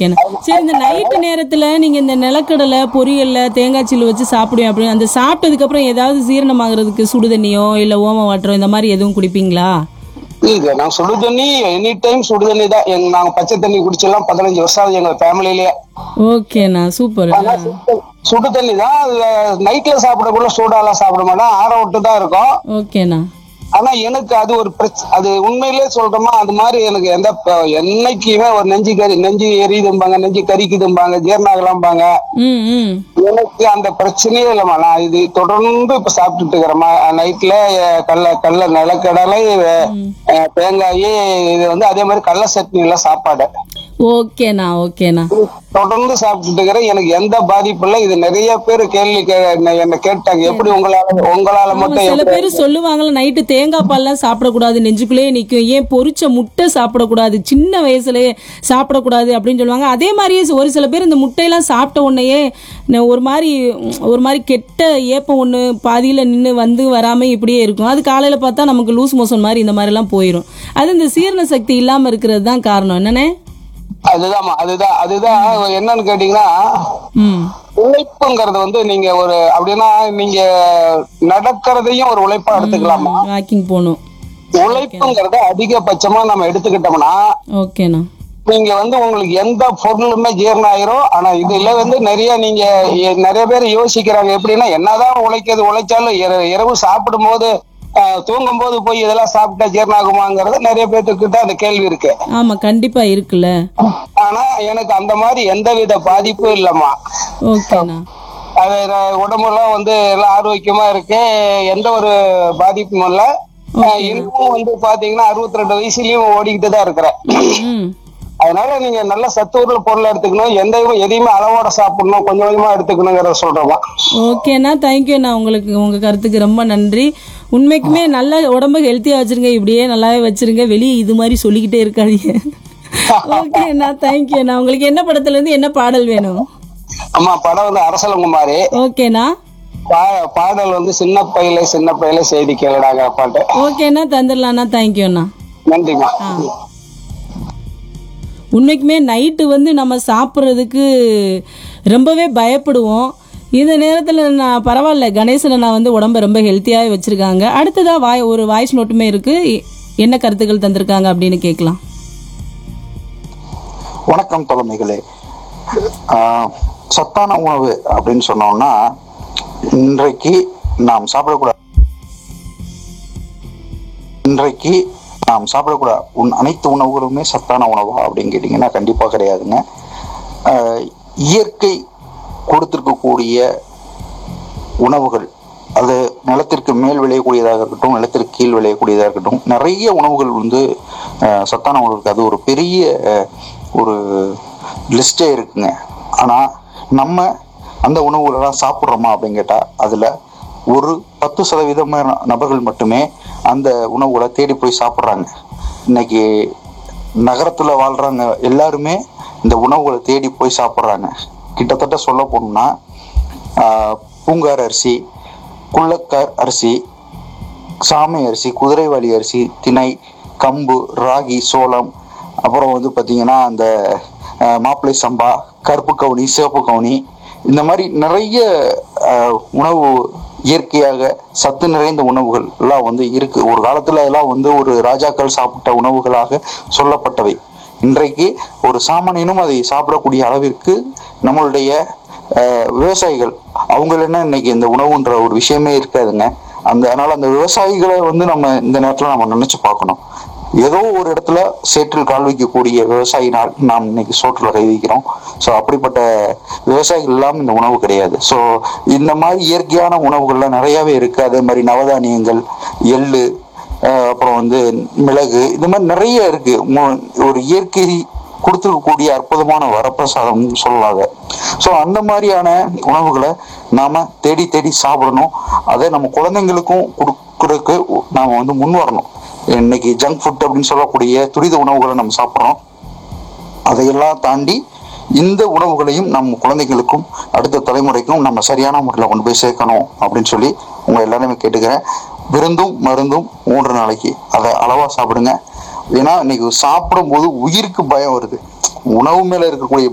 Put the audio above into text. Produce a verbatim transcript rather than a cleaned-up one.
ஓகேண்ணா. சரி, இந்த நைட்டு நேரத்துல நீங்க இந்த நிலக்கடலை பொரியல்ல தேங்காய் சில்லு வச்சு சாப்பிடுவேன் அப்படின்னு அந்த சாப்பிட்டதுக்கு அப்புறம் ஏதாவது ஜீரணம் ஆகுறதுக்கு சுடு தண்ணியோ இல்ல ஓம வாட்டரோ இந்த மாதிரி எதுவும் குடிப்பீங்களா? இது நான் சுடு தண்ணி எனி டைம் சுடு தண்ணி தான். எங்க நாங்க பச்சை தண்ணி குடிச்செல்லாம் பதினஞ்சு வருஷம் ஆகுது எங்க ஃபேமிலிலேயே. ஓகேண்ணா, சூப்பர். ஆனா சுடு சுடு தண்ணி தான். நைட்ல சாப்பிடக்குள்ள சூடாலாம் சாப்பிட மாட்டோம், ஆற விட்டு தான் இருக்கும். ஓகேண்ணா. ஆனா எனக்கு அது ஒரு பிரச்சனை. அது உண்மையிலே சொல்றோமா, அது மாதிரி எனக்கு எந்த ப- என்னைக்குமே ஒரு நெஞ்சு கறி நெஞ்சு எரியுதும்பாங்க, நெஞ்சு கறிக்குதும்பாங்க, ஜீரணாகலாம்பாங்க. ம் ம் எனக்கு அந்த பிரச்சனையே இல்லைம்மா. நான் இது தொடர்ந்து இப்ப சாப்பிட்டுட்டு இருக்கிறேம்மா. நைட்ல கடல கடல நிலக்கடலை, அஹ், தேங்காய், இது வந்து அதே மாதிரி கடல சட்னி எல்லாம் சாப்பாடு ஓகேண்ணா. ஓகேண்ணா. தொடர்ந்து சாப்பிட்டுட்டு இருக்கிறேன். எனக்கு எந்த பாதிப்பு இல்லை. இது நிறைய பேர் கேள்வி கே- என்ன என்ன கேட்டாங்க, எப்படி உங்களால உங்களால ஆமா, மட்டும் சில எப்படி? பேர் சொல்லுவாங்கல்ல நைட்டு தேங்காய் பால்லாம் சாப்பிடக்கூடாது, நெஞ்சுக்குள்ளேயே நிற்கும், ஏன் பொரிச்ச முட்டை சாப்பிடக்கூடாது, சின்ன வயசுலயே சாப்பிடக்கூடாது அப்படின்னு சொல்லுவாங்க. அதே மாதிரியே ஒரு சில பேர் இந்த முட்டையெல்லாம் சாப்பிட்ட உடனேயே ந- ஒரு மாதிரி ஒரு மாதிரி கெட்ட ஏப்பம் ஒன்று பாதியில் நின்று வந்து வராமல் இப்படியே இருக்கும். அது காலையில் பார்த்தா நமக்கு லூஸ் மோஷன் மாதிரி இந்த மாதிரிலாம் போயிடும். அது இந்த சீரண சக்தி இல்லாமல் இருக்கிறது தான் காரணம். என்னண்ணே? அதுதான்மா, அதுதான் அதுதான் என்னன்னு கேட்டீங்கன்னா, ம் உழைப்புங்கிறது வந்து நீங்க ஒரு அப்படின்னா நீங்க நடக்கிறதையும் ஒரு உழைப்பா எடுத்துக்கலாமா. வாக்கிங் போகணும். உழைப்புங்கிறத அதிகபட்சமா நம்ம எடுத்துக்கிட்டோம்னா ஓகேண்ணா. நீங்க வந்து உங்களுக்கு எந்த பொருளுமே ஜீரணம் ஆயிரும். ஆனா இதுல வந்து நிறைய நீங்க எ- நிறைய பேர் யோசிக்கிறாங்க எப்படின்னா, என்னதான் உழைக்கிறது உழைச்சாலும் இர- இரவு சாப்பிடும் போது தூங்கும் போது போய் இதெல்லாம் சாப்பிட்டா ஜீரணம் ஆகுமாங்கிறது நிறைய பேர்த்துக்கிட்ட அந்த கேள்வி இருக்கு. ஆமாம், கண்டிப்பாக இருக்குல்ல. ஆனா எனக்கு அந்த மாதிரி எந்த வித பாதிப்பும் இல்லம்மா. ஓகேண்ணா. அது நான் உடம்பெல்லாம் வந்து எல்லாம் ஆரோக்கியமா இருக்கு, எந்த ஒரு பாதிப்பும் இல்லை. இன்னும் வந்து பாத்தீங்கன்னா அறுபத்தி ரெண்டு வயசுலயும் ஓடிக்கிட்டு தான் இருக்கிறேன். ம் அதனால நீங்க நல்ல சத்துள்ள பொருளை எடுத்துக்கணும், எந்த இதுவும் எதையுமே அளவோட சாப்பிடணும், கொஞ்சம் கொஞ்சமா எடுத்துக்கணுங்கிறத சொல்றோமா. ஓகேண்ணா, தேங்க்யூண்ணா. உங்களுக்கு உங்கள் கருத்துக்கு ரொம்ப நன்றி. உண்மைக்குமே நல்ல உடம்பு ஹெல்த்தியாக வச்சுருங்க, இப்படியே நல்லாவே வச்சுருங்க, வெளியே இது மாதிரி சொல்லிக்கிட்டே இருக்காதீங்க. ஓகேண்ணா, தேங்க்யூண்ணா. உங்களுக்கு என்ன படத்துலேருந்து என்ன பாடல் வேணும்? அம்மா படம் வந்து அரசலங்குமாரி. ஓகேண்ணா. பா- பாடல் வந்து சின்ன பையில சின்ன பையில செய்தி கேளுடாங்க பாட்டு. ஓகேண்ணா, தந்துடலாண்ணா. தேங்க்யூண்ணா. நன்றிம்மா. உண்மைக்குமே நைட்டு வந்து நம்ம சாப்பிட்றதுக்கு ரொம்பவே பயப்படுவோம். இந்த நேரத்தில் நான் பரவாயில்ல, கணேசனை நான் வந்து உடம்ப ரொம்ப ஹெல்த்தியாகவே வச்சுருக்காங்க. அடுத்ததாக வாய் ஒரு வாய்ஸ் நோட்டுமே இருக்குது, என்ன கருத்துக்கள் தந்திருக்காங்க அப்படின்னு கேட்கலாம். வணக்கம் தலைமைகளே. ஆஹ், சத்தான உணவு அப்படின்னு சொன்னோம்னா இன்றைக்கு நாம் சாப்பிடக்கூடாது இன்றைக்கு நாம் சாப்பிடக்கூடாது உன் அனைத்து உணவுகளுமே சத்தான உணவா அப்படின்னு கேட்டிங்கன்னா கண்டிப்பாக கிடையாதுங்க. ஆஹ், இயற்கை கொடுத்திருக்கக்கூடிய உணவுகள், அது நிலத்திற்கு மேல் விளையக்கூடியதாக இருக்கட்டும், நிலத்திற்கு கீழ் விளையக்கூடியதாக இருக்கட்டும், நிறைய உணவுகள் வந்து ஆஹ், சத்தான உணவுகளுக்கு அது ஒரு பெரிய ஆஹ், ஒரு லிஸ்டே இருக்குங்க. ஆனால் நம்ம அந்த உணவுகளெல்லாம் சாப்பிட்றோமா அப்படின்னு கேட்டால் அதில் ஒரு பத்து சதவீதமான நபர்கள் மட்டுமே அந்த உணவுகளை தேடி போய் சாப்பிட்றாங்க. இன்னைக்கு நகரத்தில் வாழ்கிறவங்க எல்லாருமே இந்த உணவுகளை தேடி போய் சாப்பிட்றாங்க. கிட்டத்தட்ட சொல்ல போனோம்னா பூங்கார் அரிசி, குள்ளக்கார் அரிசி, சாமை அரிசி, குதிரைவாலி அரிசி, திணை, கம்பு, ராகி, சோளம், அப்புறம் வந்து பார்த்திங்கன்னா அந்த அஹ், மாப்பிள்ளை சம்பா, கருப்பு கவுனி, சிவப்பு கவுனி, இந்த மாதிரி நிறைய அஹ், உணவு இயற்கையாக சத்து நிறைந்த உணவுகள் எல்லாம் வந்து இருக்கு. ஒரு காலத்துல அதெல்லாம் வந்து ஒரு ராஜாக்கள் சாப்பிட்ட உணவுகளாக சொல்லப்பட்டவை. இன்றைக்கு ஒரு சாமானியனும் அதை சாப்பிடக்கூடிய அளவிற்கு நம்மளுடைய அஹ், விவசாயிகள் அவங்க என்ன இன்னைக்கு இந்த உணவுன்ற ஒரு விஷயமே இருக்காதுங்க. அந்த அதனால அந்த விவசாயிகளை வந்து நம்ம இந்த நேரத்துல நம்ம நினைச்சு பார்க்கணும். ஏதோ ஒரு இடத்துல சேற்றில் கால் வைக்கக்கூடிய விவசாயினால் நாம் இன்னைக்கு சோற்றுல கை வைக்கிறோம். ஸோ அப்படிப்பட்ட விவசாயிகள் இல்லாமல் இந்த உணவு கிடையாது. ஸோ இந்த மாதிரி இயற்கையான உணவுகள்லாம் நிறையாவே இருக்கு. அதே மாதிரி நவதானியங்கள், எள்ளு, அஹ் அப்புறம் வந்து மிளகு, இந்த மாதிரி நிறைய இருக்கு. ஒரு இயற்கை கொடுத்துருக்கக்கூடிய அற்புதமான வரப்பிரசாதம் சொல்லலாங்க. ஸோ அந்த மாதிரியான உணவுகளை நாம தேடி தேடி சாப்பிடணும். அதை நம்ம குழந்தைங்களுக்கும் கொடுக்கறதுக்கு நாம வந்து முன் வரணும். இன்னைக்கு ஜங்க் ஃபுட் அப்படின்னு சொல்லக்கூடிய துரித உணவுகளை நம்ம சாப்பிட்றோம். அதையெல்லாம் தாண்டி இந்த உணவுகளையும் நம்ம குழந்தைகளுக்கும் அடுத்த தலைமுறைக்கும் நம்ம சரியான முறையில் கொண்டு போய் சேர்க்கணும் அப்படின்னு சொல்லி உங்க எல்லாருமே கேட்டுக்கிறேன். விருந்தும் மருந்தும் மூன்று நாளைக்கு, அதை அளவா சாப்பிடுங்க. ஏன்னா இன்னைக்கு சாப்பிடும் போது உயிருக்கு பயம் வருது. உணவு மேல இருக்கக்கூடிய